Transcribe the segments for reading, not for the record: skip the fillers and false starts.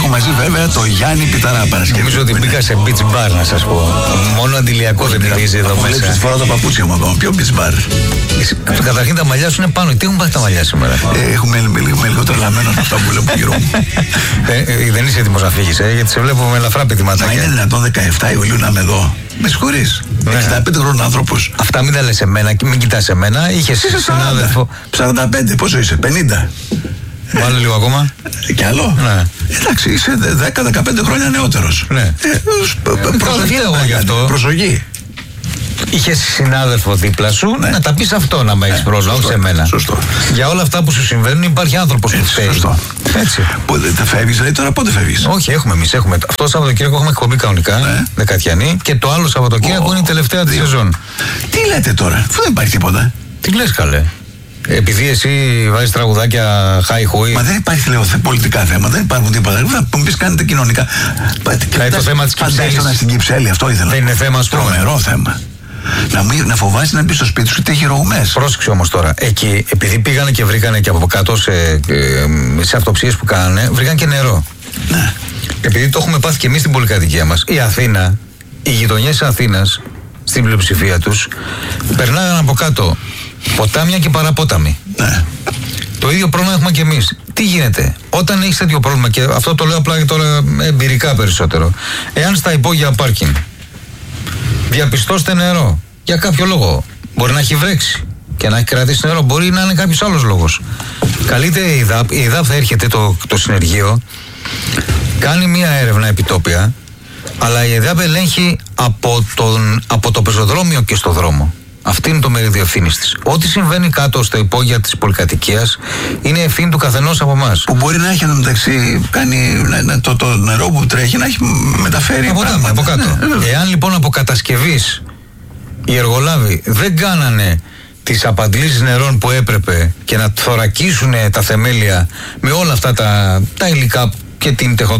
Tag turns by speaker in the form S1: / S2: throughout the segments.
S1: έχω μαζί βέβαια το Γιάννη Πιταρά Παρασκευή.
S2: Νομίζω ότι μπήκα σε beach bar, να σας πω. Μόνο αντιλιακό δεν μυρίζει εδώ μέσα.
S1: Βλέπεις φορά τα παπούτσια μου ακόμα. Ποιο beach bar?
S2: Καταρχήν τα μαλλιά σου είναι πάνω. Τι έχουν πάει τα μαλλιά σήμερα?
S1: Έχουμε λίγο τρελαμένο από αυτά που λέω γύρω μου.
S2: Δεν είσαι έτοιμος να φύγεις, γιατί σε βλέπω με ελαφρά πετυματάκια.
S1: Μα είναι δυνατόν 17 Ιουλίου να είμαι εδώ? Με συγχωρείς. 65 χρόνων άνθρωπος.
S2: Αυτά μην τα λες εμένα και μην κοιτάς εμένα. Είχες συνάδελφο.
S1: 45, πόσο είσαι? 50.
S2: Βάλε λίγο ακόμα.
S1: Κι άλλο.
S2: Ναι.
S1: Εντάξει, είσαι 10-15 χρόνια νεότερος.
S2: Ναι.
S1: Προσοχή.
S2: Είχε συνάδελφο δίπλα σου, ναι, να τα πεις αυτό, να με έχεις πρόβλημα, όχι σε μένα.
S1: Σωστό.
S2: Για όλα αυτά που σου συμβαίνουν υπάρχει άνθρωπος που φταίει.
S1: Σωστό.
S2: Έτσι.
S1: Πότε φεύγεις, δηλαδή τώρα πότε φεύγεις?
S2: Όχι, εμείς έχουμε. Αυτό το Σαββατοκύριακο έχουμε εκπομπή κανονικά,
S1: ναι,
S2: Δεκατιανή, και το άλλο Σαββατοκύριακο είναι η τελευταία τη σεζόν.
S1: Τι λέτε τώρα, αφού δεν υπάρχει τίποτα?
S2: Τι λες, καλέ? Επειδή εσύ βάζεις τραγουδάκια χάι-χούι.
S1: Μα δεν υπάρχει, λέω, πολιτικά θέματα, δεν υπάρχουν τίποτα. Θα μου πεις κάνετε κοινωνικά.
S2: Το θέμα της Κυψέλης.
S1: Στην Κυψέλη, αυτό ήθελα.
S2: Δεν είναι θέμα, ας πούμε.
S1: Τρομερό θέμα. Να φοβάσαι να μπει στο σπίτι σου και έχει ρογμές.
S2: Πρόσεξε όμως τώρα. Εκεί, επειδή πήγανε και βρήκανε και από κάτω σε αυτοψίες που κάνανε, βρήκαν και νερό.
S1: Ναι.
S2: Επειδή το έχουμε πάθει και εμείς στην πολυκατοικία μας, η Αθήνα, οι γειτονιές της Αθήνας, στην πλειοψηφία τους, περνάγαν από κάτω ποτάμια και παραπόταμοι.
S1: Ναι.
S2: Το ίδιο πρόβλημα έχουμε και εμείς. Τι γίνεται? Όταν έχεις τέτοιο πρόβλημα, και αυτό το λέω απλά και τώρα εμπειρικά περισσότερο, εάν στα υπόγεια πάρκινγκ διαπιστώσετε νερό για κάποιο λόγο, μπορεί να έχει βρέξει και να έχει κρατήσει νερό, μπορεί να είναι κάποιος άλλος λόγος, καλείται η ΕΔΑΠ, θα έρχεται το συνεργείο, κάνει μία έρευνα επιτόπια, αλλά η ΕΔΑΠ ελέγχει από το πεζοδρόμιο και στο δρόμο. Αυτή είναι το μερίδιο ευθύνης της. Ό,τι συμβαίνει κάτω στο υπόγεια της πολυκατοικίας είναι ευθύνη του καθενός από εμάς.
S1: Που μπορεί να έχει εντωμεταξύ κάνει το νερό που τρέχει να έχει μεταφέρει
S2: από κάτω. Εάν λοιπόν από κατασκευής οι εργολάβοι δεν κάνανε τις απαντλήσεις νερών που έπρεπε και να θωρακίσουν τα θεμέλια με όλα αυτά τα υλικά και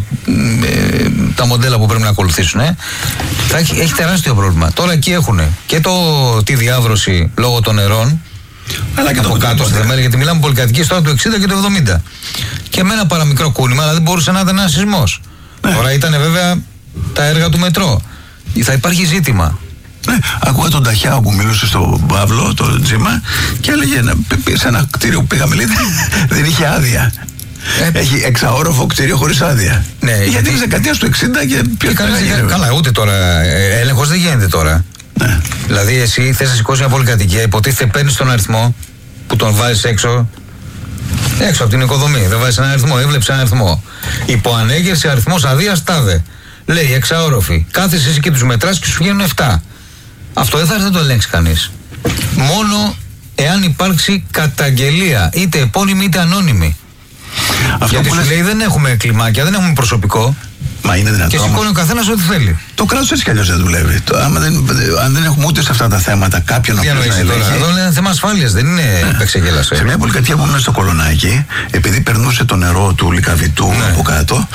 S2: τα μοντέλα που πρέπει να ακολουθήσουν, έχει τεράστιο πρόβλημα. Τώρα εκεί έχουν και τη διάβρωση λόγω των νερών, αλλά και από κάτω στα θεμέλια, γιατί μιλάμε πολυκατοικίες τώρα του 60 και του 70. Και με ένα παραμικρό κούνημα, αλλά δεν μπορούσε να ήταν ένα σεισμός. Τώρα ήταν βέβαια τα έργα του μετρό. Θα υπάρχει ζήτημα.
S1: Ναι, ακούγα τον Ταχιάο που μιλούσε στον Παύλο, το Τζίμα, και έλεγε σε ένα κτίριο που πήγαμε, λέει, δεν είχε άδεια. Έχει εξαόροφο κτίριο χωρίς άδεια. Ναι, γιατί είναι δεκαετίας του 60 και πιο
S2: καλά, ούτε τώρα. Έλεγχος δεν γίνεται τώρα.
S1: Ναι.
S2: Δηλαδή, εσύ θες να σηκώσεις μια πολυκατοικία, υποτίθεται παίρνεις τον αριθμό που τον βάζεις έξω από την οικοδομή. Δεν βάζεις ένα αριθμό, έβλεψες ένα αριθμό. Υποανέγερση αριθμός αδείας τάδε. Λέει εξαόροφη. Κάθεσαι εσύ και τους μετράς και σου βγαίνουν 7. Αυτό δεν θα έρθει να το ελέγξει κανείς. Μόνο εάν υπάρξει καταγγελία, είτε επώνυμη είτε ανώνυμη. Αυτό γιατί που σου λέει δεν έχουμε κλιμάκια, δεν έχουμε προσωπικό.
S1: Μα είναι δυνατόν.
S2: Και σηκώνει ο καθένας ό,τι θέλει.
S1: Το κράτος έτσι κι αλλιώς δεν δουλεύει. Αν δεν έχουμε ούτε σε αυτά τα θέματα κάποιον να ελέγχει.
S2: Εδώ είναι θέμα ασφάλειας, δεν είναι επεξεγέλασε.
S1: Σε μια πολυκατοικία που ήμουν στο Κολονάκι, επειδή περνούσε το νερό του Λυκαβητού από κάτω,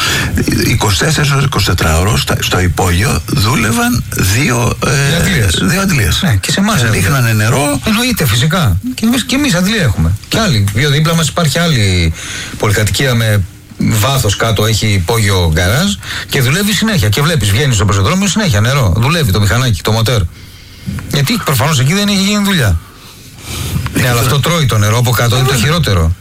S1: 24 ώρες στο υπόγειο δούλευαν δύο αντλίες.
S2: Ναι, και σε εμάς
S1: ρίχνανε νερό.
S2: Εννοείται, φυσικά. Και εμείς αντλία έχουμε. Και άλλοι. Δίπλα μας υπάρχει άλλη πολυκατοικία με βάθος κάτω, έχει υπόγειο γκαράζ και δουλεύει συνέχεια. Και βλέπεις, βγαίνει στο πεζοδρόμιο συνέχεια νερό. Δουλεύει το μηχανάκι, το μοτέρ. Γιατί προφανώς εκεί δεν έχει γίνει δουλειά. Ναι, αλλά αυτό τρώει το νερό από κάτω, είναι το χειρότερο.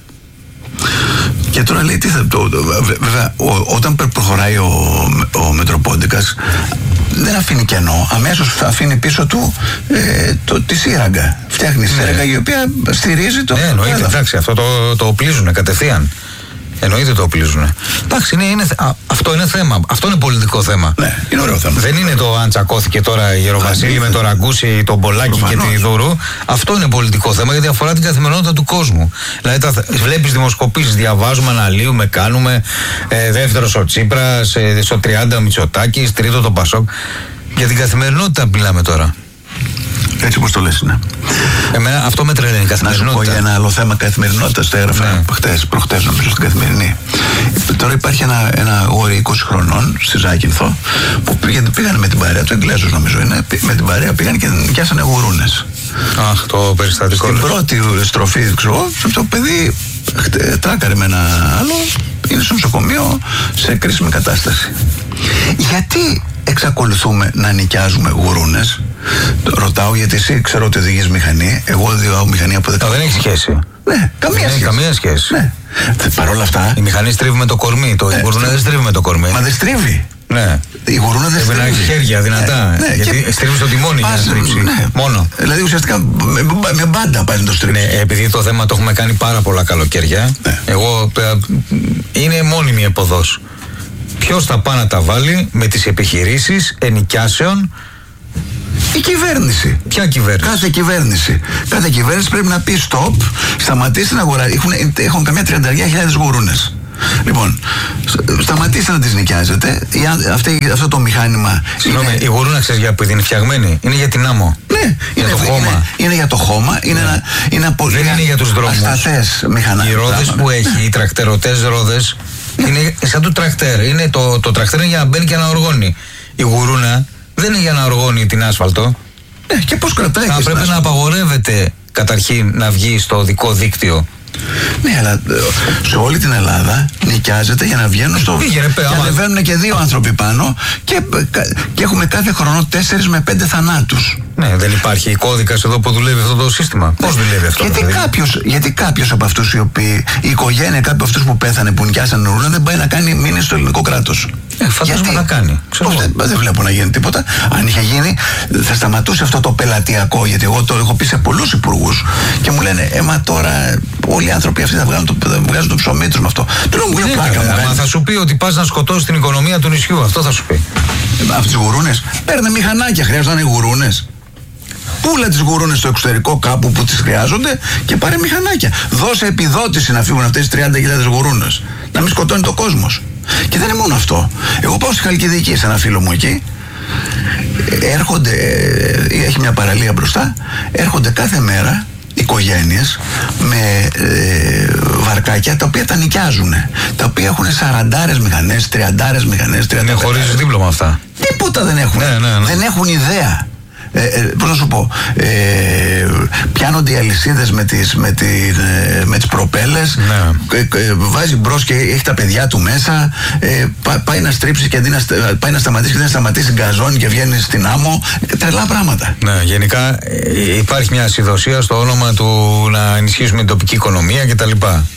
S1: Και τώρα λέει τι θα. Βέβαια, όταν προχωράει ο Μετροπόντικας, δεν αφήνει κενό. Αμέσως αφήνει πίσω του τη σύραγγα. Φτιάχνει σύραγγα η οποία στηρίζει το.
S2: Ναι, εννοείται, εντάξει, αυτό το οπλίζουν κατευθείαν. Εννοείται το οπλίζουν. Εντάξει, αυτό είναι θέμα. Αυτό είναι πολιτικό θέμα.
S1: Ναι, είναι ωραίο θέμα.
S2: Δεν είναι το αν τσακώθηκε τώρα η Γεροβασίλη με το Ραγκούσι, τον Πολάκη και τη Δούρου. Αυτό είναι πολιτικό θέμα γιατί αφορά την καθημερινότητα του κόσμου. Δηλαδή, βλέπεις δημοσκοπήσεις, διαβάζουμε, αναλύουμε, κάνουμε. Δεύτερος ο Τσίπρας, στο 30 ο Μητσοτάκης, τρίτο το Πασόκ. Για την καθημερινότητα μιλάμε τώρα.
S1: Έτσι όπως το λες, ναι.
S2: Εμένα αυτό με τρελαίνει, καθημερινότητα.
S1: Να σου πω για ένα άλλο θέμα καθημερινότητας. Το έγραφα προχτές νομίζω στην Καθημερινή. Τώρα υπάρχει ένα αγόρι 20 χρονών στη Ζάκυνθο που πήγαν με την παρέα του, Εγγλέζος νομίζω είναι, με την παρέα πήγαν και νοικιάσανε γουρούνες.
S2: Αχ, το περιστατικό.
S1: Στην πρώτη στροφή, ξέρω, το παιδί τράκαρε με ένα άλλο, είναι στο νοσοκομείο σε κρίσιμη κατάσταση. Γιατί εξακολουθούμε να νοικιάζουμε γουρούνες? Ρωτάω γιατί εσύ ξέρω ότι οδηγείς μηχανή. Εγώ οδηγώ μηχανή από 10 χρόνια.
S2: Δεν έχει σχέση.
S1: Ναι, καμία σχέση. Ναι. Παρ' όλα αυτά.
S2: Η μηχανή στρίβει με το κορμί. Η γουρούνα δεν στρίβει με το κορμί.
S1: Μα δεν στρίβει.
S2: Ναι.
S1: Η γουρούνα δεν στρίβει.
S2: Πρέπει να έχει χέρια δυνατά. Ναι, γιατί στρίβει στο τιμόνι για να στρίψει. Ναι. Μόνο.
S1: Δηλαδή ουσιαστικά με μπάντα πάει να το στρίψει.
S2: Ναι, επειδή το θέμα το έχουμε κάνει πάρα πολλά καλοκαίρια. Ναι. Εγώ είναι μόνιμη εποδός. Ποιος θα πάει να τα βάλει με τις επιχειρήσεις ενοικιάσεων?
S1: Η κυβέρνηση.
S2: Ποια κυβέρνηση?
S1: Κάθε κυβέρνηση πρέπει να πει stop, σταματήστε να αγοράζετε. Έχουν καμιά 30.000 γουρούνες. Λοιπόν, σταματήστε να τις νοικιάζετε. Αυτό το μηχάνημα.
S2: Συγγνώμη, η γουρούνα ξέρεις για που είναι φτιαγμένη? Είναι για την άμμο.
S1: Ναι, είναι για το χώμα. Δεν
S2: είναι για τους δρόμους.
S1: Ασταθές μηχανάκια.
S2: Οι ρόδες που έχει, οι τρακτερωτές ρόδες, είναι σαν του τρακτέρ. Το τρακτέρ είναι για να μπαίνει και να οργώνει. Η γουρούνα δεν είναι για να οργώνει την άσφαλτο.
S1: Και πώς κρατάει?
S2: Θα πρέπει να απαγορεύεται καταρχήν να βγει στο οδικό δίκτυο.
S1: Ναι, αλλά σε όλη την Ελλάδα νοικιάζεται για να βγαίνουν στο. Και ανεβαίνουν και 2 άνθρωποι πάνω και έχουμε κάθε χρόνο 4 με 5 θανάτους.
S2: Ναι, δεν υπάρχει κώδικας εδώ που δουλεύει αυτό το σύστημα. Πώς δουλεύει αυτό?
S1: Γιατί κάποιος από αυτούς η οικογένεια, κάποιος από αυτούς που πέθανε, που νοικιάσαν γουρούνα, δεν πάει να κάνει μήνυση στο ελληνικό κράτος.
S2: Φαντάζομαι να κάνει.
S1: Δεν βλέπω να γίνει τίποτα. Αν είχε γίνει, θα σταματούσε αυτό το πελατειακό. Γιατί εγώ το έχω πει σε πολλούς υπουργούς και μου λένε, μα τώρα όλοι οι άνθρωποι αυτοί θα βγάζουν το ψωμί τους με αυτό. Του λέω, μου λέει πλάκα.
S2: Μα θα σου πει ότι πας να σκοτώσεις την οικονομία του νησιού. Αυτό θα σου πει.
S1: Από τις γουρούνες. Παίρνε μηχανάκια, χρειάζονταν οι γουρούνες. Πούλα τις γουρούνες στο εξωτερικό κάπου που τις χρειάζονται και πάρε μηχανάκια. Δώσε επιδότηση να φύγουν αυτές τις 30.000 γουρούνες. Να μην σκοτώνει το κόσμος. Και δεν είναι μόνο αυτό. Εγώ πάω στη Χαλκιδική σε ένα φίλο μου εκεί. Έρχονται, έχει μια παραλία μπροστά. Έρχονται κάθε μέρα οικογένειες με βαρκάκια τα οποία τα νοικιάζουν. Τα οποία έχουν 40 μηχανές, 30 μηχανές, 35.
S2: Είναι χωρίς δίπλωμα αυτά.
S1: Τίποτα δεν έχουν.
S2: Ναι.
S1: Δεν έχουν ιδέα. Πώς να σου πω, πιάνονται οι αλυσίδες με τις προπέλες, βάζει μπρος και έχει τα παιδιά του μέσα, πάει να στρίψει και αντί πάει να σταματήσει και δεν σταματήσει, γκαζώνει και βγαίνει στην άμμο. Τρελά πράγματα.
S2: Ναι, γενικά υπάρχει μια ασυδοσία στο όνομα του να ενισχύσουμε την τοπική οικονομία κτλ.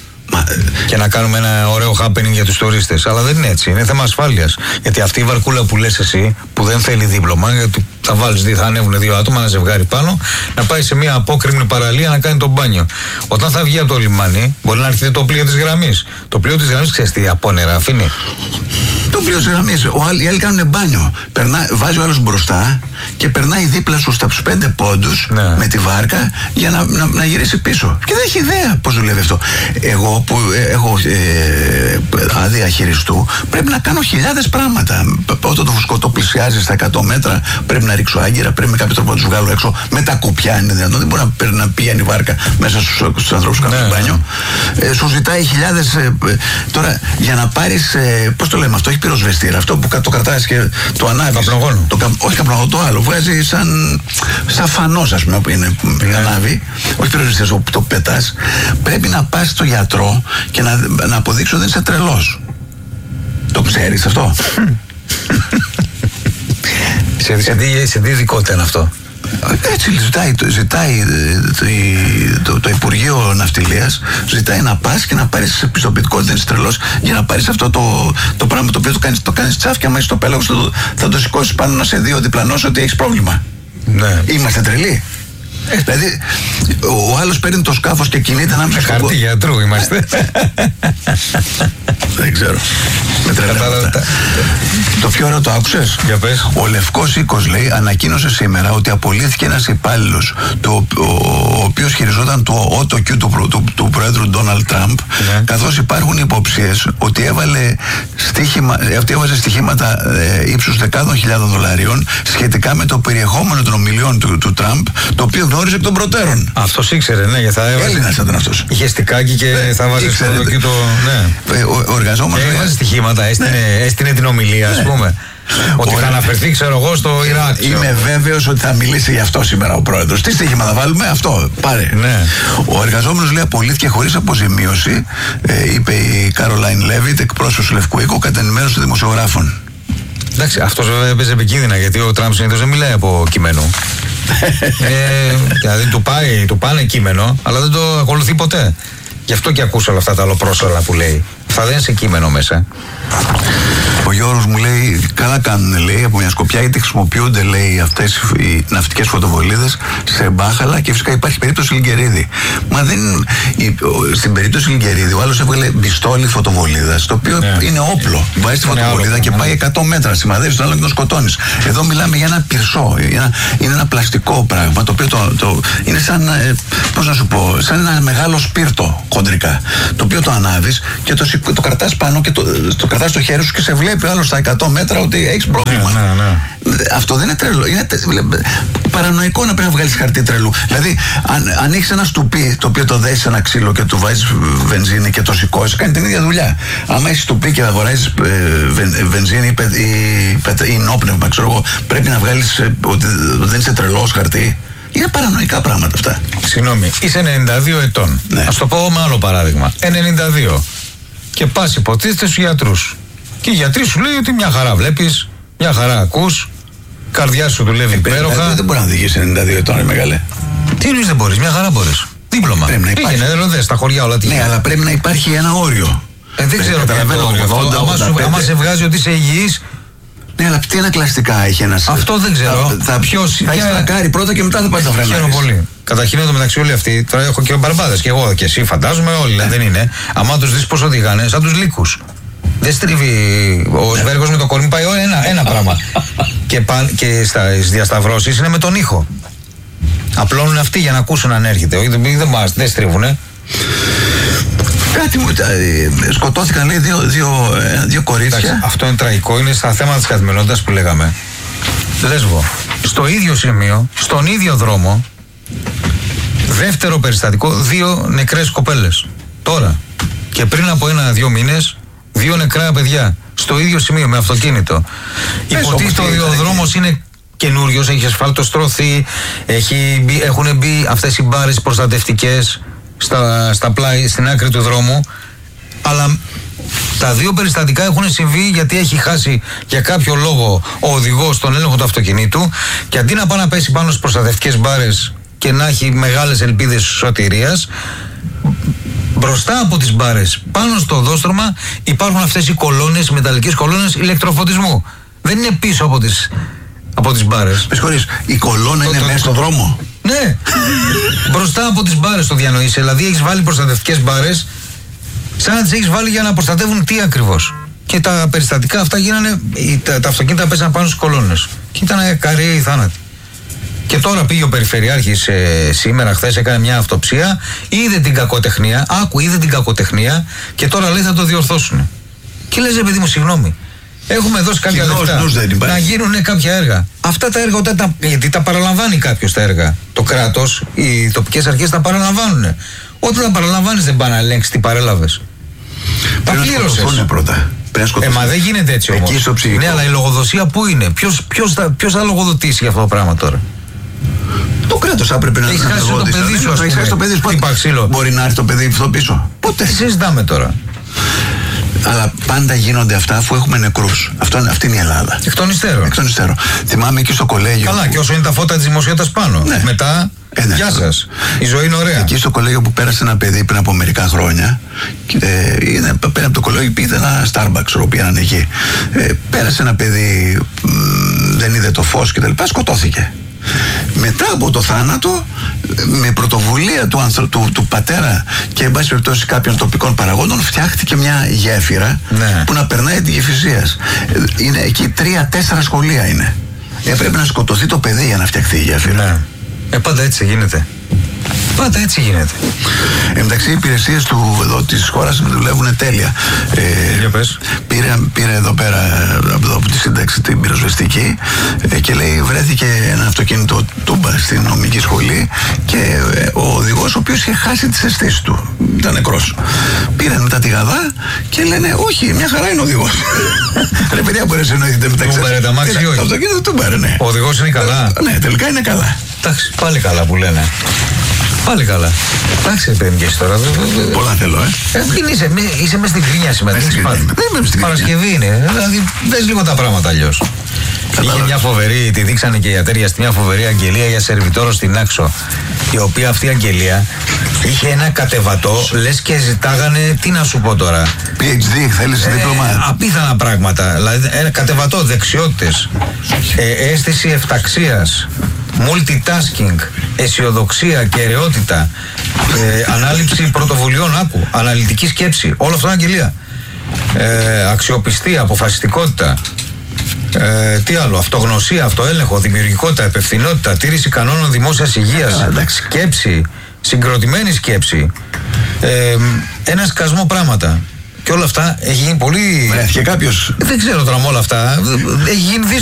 S2: Και να κάνουμε ένα ωραίο happening για τους τουρίστες. Αλλά δεν είναι έτσι, είναι θέμα ασφάλειας. Γιατί αυτή η βαρκούλα που λες εσύ, που δεν θέλει δίπλωμα, γιατί θα ανέβουν 2 άτομα, ένα ζευγάρι πάνω, να πάει σε μια απόκρημνη παραλία να κάνει το μπάνιο. Όταν θα βγει από το λιμάνι, μπορεί να έρχεται το πλοίο της γραμμής. Το πλοίο της γραμμής, ξέρεις τι απόνερα αφήνει?
S1: Το πλοίο της γραμμής. Οι άλλοι κάνουν μπάνιο. Βάζει ο άλλος μπροστά και περνάει δίπλα σου στα 5 πόντους με τη βάρκα για να γυρίσει πίσω. Και δεν έχει ιδέα πώς δουλεύει αυτό. Εγώ που έχω άδεια χειριστού, πρέπει να κάνω χιλιάδες πράγματα. Όταν το φουσκωτό πλησιάζει στα 100 μέτρα, πρέπει να ρίξω άγκυρα, πρέπει με κάποιο τρόπο να τους βγάλω έξω με τα κουπιά. Είναι δυνατόν, δεν μπορεί να πηγαίνει η βάρκα μέσα στους ανθρώπους που κάνουν μπάνιο. Σου ζητάει χιλιάδες. Τώρα για να πάρεις, πώς το λέμε αυτό, έχει πυροσβεστήρα. Αυτό που το κρατάς και το ανάβεις.
S2: Καπνογόνο.
S1: Όχι καπνογόνο, το άλλο. Βγάζει σαν φανός, ας πούμε, που είναι ανάβει. Όχι πυροσβεστήρα, το πετάς. Πρέπει να πας στο γιατρό και να αποδείξω ότι δεν είσαι τρελός. Το ξέρεις αυτό?
S2: Σε τι ειδικότητα είναι αυτό?
S1: Έτσι ζητάει το Υπουργείο Ναυτιλίας, ζητάει να πας και να πάρεις πιστοποιητικό ότι δεν είσαι τρελός, για να πάρεις αυτό το πράγμα το οποίο το κάνεις τσάφ και άμα έχεις το πέλαγος θα το σηκώσεις πάνω να σε δει ο διπλανός ότι έχεις πρόβλημα.
S2: Ναι.
S1: Είμαστε τρελοί? Δηλαδή ο άλλος παίρνει το σκάφος και κινείται ανάμεσα στο
S2: χαρτί γιατρού είμαστε.
S1: Δεν ξέρω. Το πιο ωραίο το άκουσες?
S2: Για πες.
S1: Ο Λευκός Οίκος, λέει, ανακοίνωσε σήμερα ότι απολύθηκε ένας υπάλληλος ο οποίος χειριζόταν το OTQ του Πρόεδρου Ντόναλντ Τραμπ, καθώς υπάρχουν υποψίες ότι έβαζε στοιχήματα ύψους $10,000 σχετικά με το περιεχόμενο των ομιλιών του Τραμπ, το οποίο γνώριζε εκ των προτέρων.
S2: Αυτός ήξερε, ναι, γιατί θα έβαζε.
S1: Έλληνας ήταν αυτός.
S2: Είχε στικάκι και θα βάζει στο.
S1: Ο εργαζόμενος.
S2: Έβαζε στοιχήματα, έστεινε την ομιλία, ας πούμε. Ότι θα αναφερθεί, ξέρω εγώ, στο Ιράκ.
S1: Είμαι βέβαιος ότι θα μιλήσει γι' αυτό σήμερα ο πρόεδρος. Τι στοίχημα θα βάλουμε, αυτό. Πάρε.
S2: Ναι.
S1: Ο εργαζόμενος, λέει, απολύθηκε χωρίς αποζημίωση, είπε η Καρολάιν Λέβιτ, εκπρόσωπος του Λευκού Οίκου, κατά ενημέρωση των δημοσιογράφων.
S2: Εντάξει, αυτός βέβαια παίζει επικίνδυνα, γιατί ο Τραμπ συνήθως δεν μιλάει από κείμενο. Δηλαδή του πάνε κείμενο, αλλά δεν το ακολουθεί ποτέ. Γι' αυτό και ακούσα όλα αυτά τα αλλοπρόσωλα που λέει. Θα δεν είναι σε κείμενο μέσα.
S1: Ο Γιώργος μου λέει, καλά κάνουν, λέει, από μια σκοπιά, γιατί χρησιμοποιούνται, λέει, αυτές οι ναυτικές φωτοβολίδες σε μπάχαλα, και φυσικά υπάρχει περίπτωση Λιγκερίδη. Μα δεν. Στην περίπτωση Λιγκερίδη, ο άλλος έβγαλε πιστόλι φωτοβολίδας, το οποίο είναι όπλο. Βάζει τη φωτοβολίδα και πάει 100 μέτρα, σημαδεύει τον άλλο και τον σκοτώνεις. Εδώ μιλάμε για ένα πυρσό. Είναι ένα πλαστικό πράγμα, το οποίο είναι σαν. Πώς να σου πω, σαν ένα μεγάλο σπίρτο χοντρικά. Το οποίο το ανάβεις και το κρατάς πάνω και το κρατάς στο χέρι σου και σε βλέπει άλλο στα 100 μέτρα ότι έχεις πρόβλημα.
S2: Ναι.
S1: Αυτό δεν είναι τρελό. Είναι παρανοϊκό να πρέπει να βγάλεις χαρτί τρελού. Δηλαδή, αν έχεις ένα στουπί το οποίο το δέσεις σε ένα ξύλο και του βάζεις βενζίνη και το σηκώσεις, κάνει την ίδια δουλειά. Αν έχεις στουπί και αγοράζεις βενζίνη ή νόπνευμα, ξέρω εγώ, πρέπει να βγάλεις ότι δεν είσαι τρελός χαρτί. Είναι παρανοϊκά πράγματα αυτά.
S2: Συγγνώμη, είσαι 92 ετών.
S1: Ναι.
S2: Ας το πω με άλλο παράδειγμα. 92. Και πας υποτίθεται στους γιατρούς. Και οι γιατροί σου λέει ότι μια χαρά βλέπεις, μια χαρά ακούς, καρδιά σου δουλεύει υπέροχα.
S1: Δεν μπορεί να οδηγήσει 92 ετών, μεγάλε.
S2: Τι εννοείς δεν μπορείς, μια χαρά μπορείς. Δίπλωμα. Πήγαινε, δες στα χωριά όλα τι.
S1: Ναι, αλλά πρέπει να υπάρχει ένα όριο.
S2: Δεν ξέρω ποιο είναι το όριο. Άμα σε βγάζει ότι είσαι υγιής.
S1: Ναι, αλλά τι ανακλαστικά έχει ένας.
S2: Αυτό δεν ξέρω.
S1: Θα έχει τρακάρει πρώτα και μετά θα πάει να φρενάρεις.
S2: Χαίρομαι πολύ. Καταρχήν εδώ μεταξύ όλοι αυτοί, τώρα έχω και μπαρμπάδες και εγώ και εσύ, φαντάζομαι όλοι, δεν είναι. Άμα τους δεις πώς οδηγάνε, σαν τους λύκους. Δεν στρίβει ο σβέργος με το κορμί, πάει ένα πράγμα. Και στις διασταυρώσεις είναι με τον ήχο. Απλώνουν αυτοί για να ακούσουν αν έρχεται. Δεν στρίβουνε.
S1: Κάτι μου. Σκοτώθηκαν, λέει, δύο κορίτσια.
S2: Αυτό είναι τραγικό. Είναι στα θέματα της καθημερινότητας που λέγαμε. Λέσβο. Στο ίδιο σημείο, στον ίδιο δρόμο, δεύτερο περιστατικό, 2 νεκρές κοπέλες. Τώρα. Και πριν από 1-2 μήνες, 2 νεκρά παιδιά. Στο ίδιο σημείο με αυτοκίνητο. Υποτίθεται ότι ο δρόμος είναι καινούριος, έχει ασφαλτοστρωθεί, έχουν μπει αυτές οι μπάρες προστατευτικές στα πλάι, στην άκρη του δρόμου, αλλά τα 2 περιστατικά έχουν συμβεί γιατί έχει χάσει για κάποιο λόγο ο οδηγός τον έλεγχο του αυτοκινήτου και αντί να πάει να πέσει πάνω στις προστατευτικές μπάρες και να έχει μεγάλες ελπίδες σωτηρίας, μπροστά από τις μπάρες, πάνω στο οδόστρωμα υπάρχουν αυτές οι κολόνες, μεταλλικές κολόνες ηλεκτροφωτισμού. Δεν είναι πίσω από τις μπάρες.
S1: Με συγχωρείς, η κολόνα είναι μέσα στο δρόμο.
S2: Ναι, μπροστά από τις μπάρες το διανοείσαι. Δηλαδή έχεις βάλει προστατευτικές μπάρες, σαν να τις έχεις βάλει για να προστατεύουν τι ακριβώς. Και τα περιστατικά αυτά γίνανε, τα αυτοκίνητα πέσαν πάνω στις κολόνες. Και ήταν καρύοι θάνατοι. Και τώρα πήγε ο Περιφερειάρχης σήμερα, χθες έκανε μια αυτοψία, είδε την κακοτεχνία και τώρα λέει θα το διορθώσουν. Και λες, παιδί μου, συγγνώμη. Έχουμε δώσει κάποια λεφτά να γίνουν κάποια έργα. Αυτά τα έργα, γιατί τα παραλαμβάνει κάποιος τα έργα. Το κράτος, οι τοπικές αρχές τα παραλαμβάνουν. Όταν τα παραλαμβάνεις δεν πάνε να ελέγξεις τι παρέλαβες. Τα πλήρωσες. Μα δεν γίνεται έτσι όμως. Ναι, αλλά η λογοδοσία πού είναι? Ποιος θα λογοδοτήσει για αυτό το πράγμα τώρα?
S1: Το κράτος θα πρέπει να
S2: έχεις χάσει το παιδί σου,
S1: έχεις χάσει το παιδί σου. Μπορεί να έρθει το παιδί αυτό πίσω? Ποτέ.
S2: Τι συζητάμε τώρα?
S1: Αλλά πάντα γίνονται αυτά αφού έχουμε νεκρούς. Αυτή είναι η Ελλάδα.
S2: Εκ των υστέρων.
S1: Θυμάμαι εκεί στο κολέγιο.
S2: Καλά, και όσο είναι τα φώτα της δημοσιότητας πάνω. Ναι. Μετά, γεια σας. Η ζωή είναι ωραία.
S1: Εκεί στο κολέγιο που πέρασε ένα παιδί πριν από μερικά χρόνια, πέρα από το κολέγιο πήγε ένα Starbucks, ο οποίος ήταν εκεί. Πέρασε ένα παιδί, δεν είδε το φως κτλ. Σκοτώθηκε. Μετά από το θάνατο, με πρωτοβουλία του πατέρα και εν πάση περιπτώσει κάποιων τοπικών παραγόντων, φτιάχτηκε μια γέφυρα που να περνάει τη Γεφυσίας. Είναι εκεί 3-4 σχολεία είναι. Έπρεπε να σκοτωθεί το παιδί για να φτιαχτεί η γέφυρα.
S2: Πάντα έτσι γίνεται. Πάντα έτσι γίνεται.
S1: Εντάξει, οι υπηρεσίες του εδώ της χώρας δουλεύουν τέλεια.
S2: Για πες.
S1: Πήρε εδώ πέρα από τη σύνταξη την πυροσβεστική και λέει βρέθηκε ένα αυτοκίνητο τούμπα στην νομική σχολή και ο οδηγός ο οποίος είχε χάσει τις αισθήσεις του, ήταν νεκρός. Πήραν μετά τη γαδά και λένε όχι, μια χαρά είναι ο οδηγός. Ρε παιδιά, μπορείς να εννοηθείτε μεταξύ.
S2: Τούμπαρε τα μάξι ή όχι?
S1: Το αυτοκίνητο τούμπαρε, ναι.
S2: Ο οδηγός είναι καλά.
S1: Ναι, τελικά είναι καλά.
S2: Εντάξει, πάλι καλά που λένε. Πάλι καλά. Εντάξει, παιδί και τώρα.
S1: Πολλά θέλω,
S2: Είσαι μες στην κρίνια σήμερα. Παρασκευή είναι. Δηλαδή, δες λίγο τα πράγματα αλλιώς. Είχε μια φοβερή, τη δείξανε και οι ατέρια, μια φοβερή αγγελία για σερβιτόρο στην Άξο. Η οποία αυτή η αγγελία είχε ένα κατεβατό, λες και ζητάγανε, τι να σου πω τώρα.
S1: PhD, θέλεις δίπλωμα.
S2: Απίθανα πράγματα. Δηλαδή, ένα κατεβατό, δεξιότητες, αίσθηση εφταξίας, multitasking, αισιοδοξία, κεραιότητα, ανάληψη πρωτοβουλειών, αναλυτική σκέψη. Όλο αυτό είναι αγγελία. Αξιοπιστία, αποφασιστικότητα. Τι άλλο, αυτογνωσία, αυτοέλεγχο, δημιουργικότητα, υπευθυνότητα, τήρηση κανόνων δημόσιας υγείας, σκέψη, συγκροτημένη σκέψη, ένα σκασμό πράγματα. Και όλα αυτά έχει γίνει πολύ.
S1: Και κάποιος.
S2: Δεν ξέρω τώρα με όλα αυτά. Έχει γίνει δύσκολο.